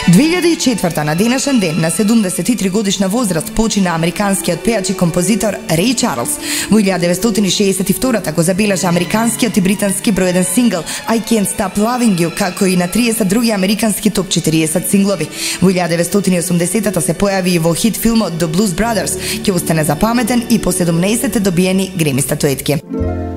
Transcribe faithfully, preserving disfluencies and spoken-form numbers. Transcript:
две илјади и четврта на денешен ден, на седумдесет и три годишна возраст, почина американскиот пејач и композитор Реј Чарлс. Во илјада деветстотини шеесет и втора го забележа американскиот и британски број еден сингл I Can't Stop Loving You, како и на триесет други американски топ четириесет синглови. Во илјада деветстотини и осумдесета се појави и во хит филмот The Blues Brothers, ќе остане запаметен и по седумнаесет добиени Греми статуетки.